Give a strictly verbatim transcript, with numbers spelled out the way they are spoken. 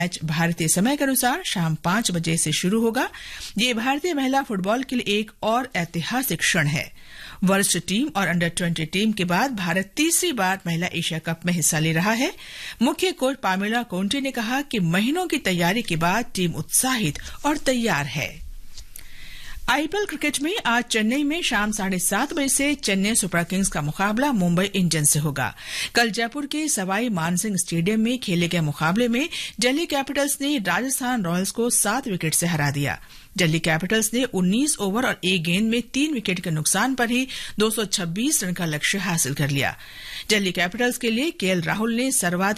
Match भारतीय समय के अनुसार शाम पांच बजे से शुरू होगा। ये भारतीय महिला फुटबॉल के लिए एक और ऐतिहासिक क्षण है। वरिष्ठ टीम और अंडर ट्वेंटी टीम के बाद भारत तीसरी बार महिला एशिया कप में हिस्सा ले रहा है। मुख्य कोच पामेला कोंटे ने कहा कि महीनों की तैयारी के बाद टीम उत्साहित और तैयार है। आईपीएल क्रिकेट में आज चेन्नई में शाम साढ़े सात बजे से चेन्नई सुपर किंग्स का मुकाबला मुंबई इंडियंस से होगा। कल जयपुर के सवाई मानसिंह स्टेडियम में खेले गए मुकाबले में दिल्ली कैपिटल्स ने राजस्थान रॉयल्स को सात विकेट से हरा दिया। दिल्ली कैपिटल्स ने उन्नीस ओवर और एक गेंद में तीन विकेट के नुकसान पर ही दो सौ छब्बीस रन का लक्ष्य हासिल कर लिया। दिल्ली कैपिटल्स के लिए केएल राहुल ने सर्वाधिक